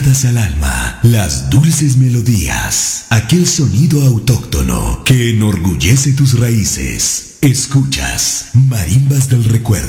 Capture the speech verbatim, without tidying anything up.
llegadas al alma, las dulces melodías, aquel sonido autóctono que enorgullece tus raíces. Escuchas Marimbas del Recuerdo.